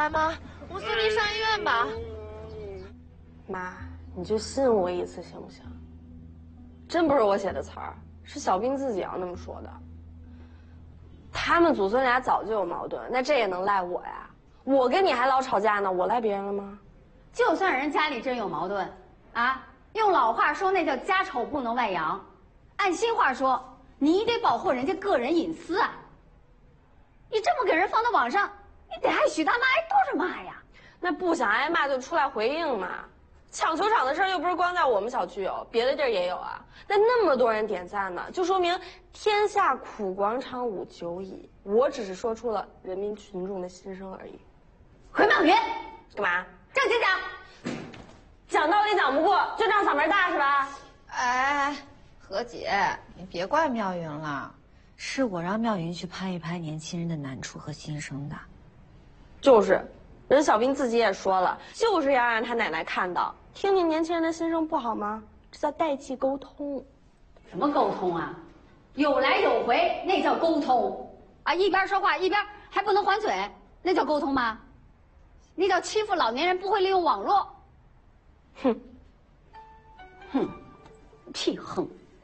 妈，我送您上医院吧。 妈，你就信我一次行不行？真不是我写的词儿，是小兵自己要那么说的。他们祖孙俩早就有矛盾，那这也能赖我呀？我跟你还老吵架呢，我赖别人了吗？ 就算人家里真有矛盾，啊，用老话说那叫家丑不能外扬，按新话说，你得保护人家个人隐私啊。你这么给人放到网上，你得挨许大妈挨多少骂呀？ 那不想挨骂就出来回应嘛。抢球场的事儿又不是光在我们小区有，别的地儿也有啊。那么多人点赞呢，就说明天下苦广场舞久矣。我只是说出了人民群众的心声而已。 回庙云， 干嘛？ 正经讲。 讲道理讲不过，就仗嗓门大是吧？ 哎，何姐，你别怪妙云了，是我让妙云去拍一拍年轻人的难处和心声的。 就是，人小兵自己也说了，就是要让他奶奶看到，听听年轻人的心声不好吗？这叫代际沟通。 什么沟通啊？有来有回，那叫沟通啊！一边说话一边还不能还嘴，那叫沟通吗？那叫欺负老年人不会利用网络。 哼， 哼，屁横！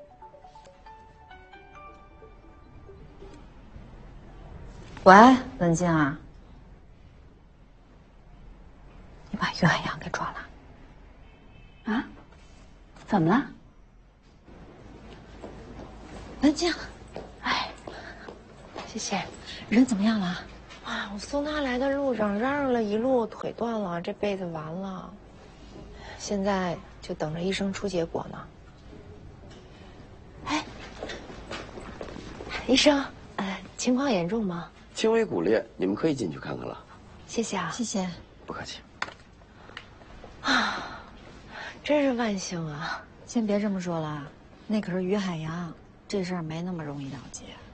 喂，文静啊，你把于海洋给抓了。 啊？怎么了？ 文静，哎，谢谢。人怎么样了？ 啊，我送他来的路上嚷嚷了一路，腿断了，这辈子完了。现在就等着医生出结果呢。哎，医生，情况严重吗？ 轻微骨裂，你们可以进去看看了。 谢谢啊， 谢谢。 不客气。 啊，真是万幸啊！ 先别这么说了，那可是于海洋，这事儿没那么容易了结。